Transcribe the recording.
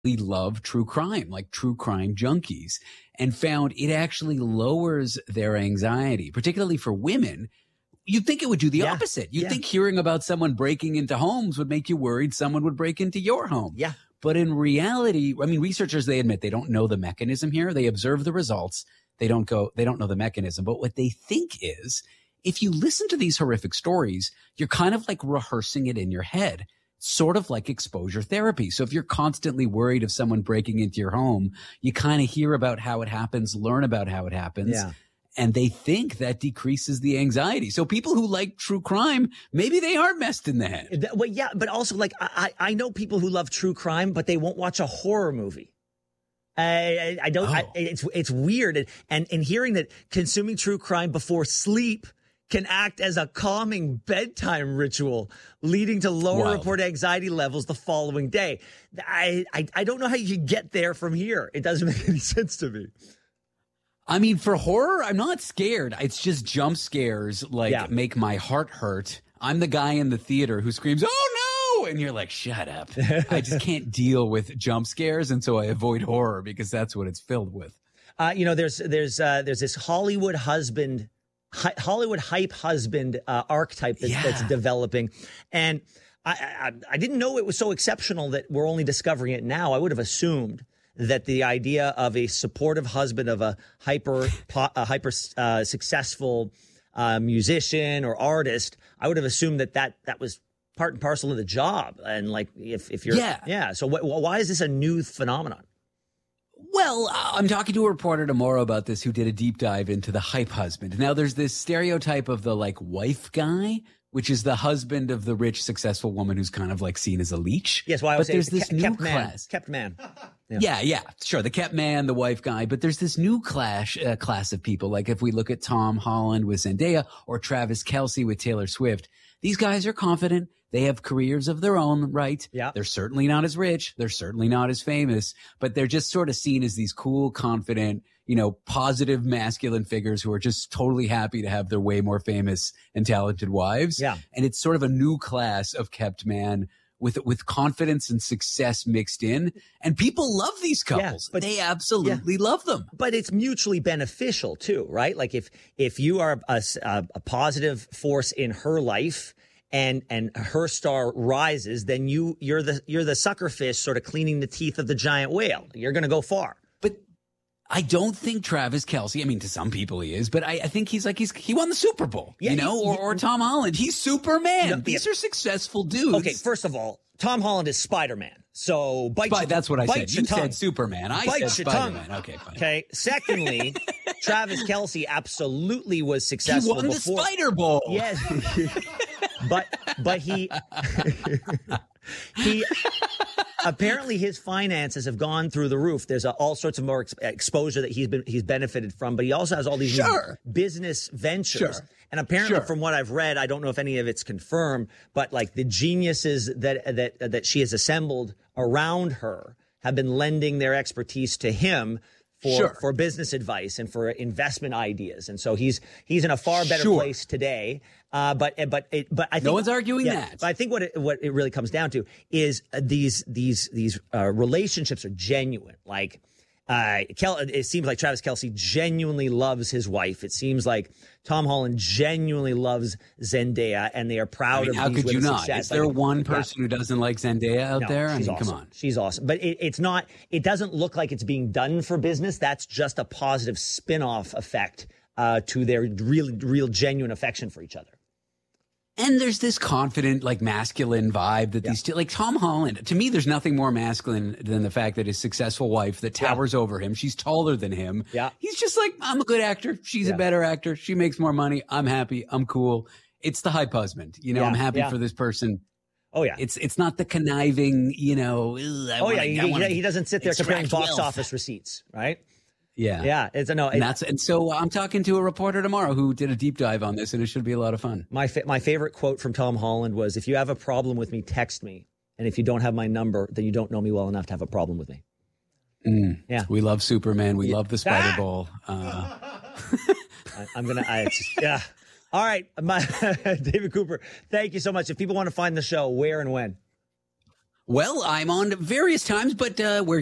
love true crime, like true crime junkies, and found it actually lowers their anxiety, particularly for women. You'd think it would do the opposite. You'd think hearing about someone breaking into homes would make you worried someone would break into your home. Yeah. But in reality, I mean, researchers, they admit they don't know the mechanism here. They observe the results. They don't know the mechanism. But what they think is, if you listen to these horrific stories, you're kind of like rehearsing it in your head, sort of like exposure therapy. So if you're constantly worried of someone breaking into your home, you kind of hear about how it happens, learn about how it happens. Yeah. And they think that decreases the anxiety. So people who like true crime, maybe they are messed in the head. Well, yeah, but also like I know people who love true crime, but they won't watch a horror movie. I don't. It's weird, and hearing that consuming true crime before sleep can act as a calming bedtime ritual, leading to lower reported anxiety levels the following day. I don't know how you get there from here. It doesn't make any sense to me. I mean, for horror, I'm not scared. It's just jump scares make my heart hurt. I'm the guy in the theater who screams, "Oh no!" And you're like, shut up. I just can't deal with jump scares. And so I avoid horror because that's what it's filled with. There's this Hollywood hype husband archetype that's developing. And I didn't know it was so exceptional that we're only discovering it now. I would have assumed that the idea of a supportive husband of a hyper successful musician or artist, I would have assumed that was part and parcel of the job. And like, if you're, So why is this a new phenomenon? Well, I'm talking to a reporter tomorrow about this who did a deep dive into the hype husband. Now, there's this stereotype of the like wife guy, which is the husband of the rich, successful woman who's kind of like seen as a leech. Yes, well, I would say there's this new class. Kept man. Yeah, sure. The kept man, the wife guy. But there's this new class of people. Like if we look at Tom Holland with Zendaya or Travis Kelce with Taylor Swift, these guys are confident. They have careers of their own, right? Yeah. They're certainly not as rich. They're certainly not as famous, but they're just sort of seen as these cool, confident, positive masculine figures who are just totally happy to have their way more famous and talented wives. Yeah. And it's sort of a new class of kept man with confidence and success mixed in. And people love these couples. Yeah, but they absolutely love them. But it's mutually beneficial too, right? Like if you are a positive force in her life and her star rises, then you're the sucker fish sort of cleaning the teeth of the giant whale. You're going to go far. But I don't think Travis Kelce, I mean, to some people he is, but I think he won the Super Bowl, or Tom Holland. He's Superman. These are successful dudes. Okay, first of all, Tom Holland is Spider-Man. So that's what I said. You tongue. said Superman. I said Spider-Man. Tongue. Okay, fine. Okay. Secondly, Travis Kelce absolutely was successful before. He won the Spider Bowl. Yes. but he apparently his finances have gone through the roof. There's all sorts of more exposure that he's benefited from, but he also has all these new business ventures. Sure. And apparently from what I've read, I don't know if any of it's confirmed, but like the geniuses that she has assembled around her have been lending their expertise to him for business advice and for investment ideas. And so he's in a far better place today. But I think no one's arguing that. But I think what it really comes down to is these relationships are genuine. Like, it seems like Travis Kelce genuinely loves his wife. It seems like Tom Holland genuinely loves Zendaya, and they are proud of. How could you not? Success. Is there one person who doesn't like Zendaya out there? I mean, awesome. Come on. She's awesome. But it's not. It doesn't look like it's being done for business. That's just a positive spin-off effect to their real genuine affection for each other. And there's this confident, like masculine vibe that these two, like Tom Holland, to me, there's nothing more masculine than the fact that his successful wife that towers over him, she's taller than him. Yeah. He's just like, I'm a good actor. She's a better actor. She makes more money. I'm happy. I'm cool. It's the hype husband. I'm happy for this person. Oh yeah. It's not the conniving, he doesn't sit there comparing box office receipts, right? Yeah. Yeah. And so I'm talking to a reporter tomorrow who did a deep dive on this, and it should be a lot of fun. My favorite quote from Tom Holland was, "If you have a problem with me, text me. And if you don't have my number, then you don't know me well enough to have a problem with me." Yeah. We love Superman. We love the Spider Bowl. All right. David Cooper, thank you so much. If people want to find the show, where and when? Well, I'm on various times, but we're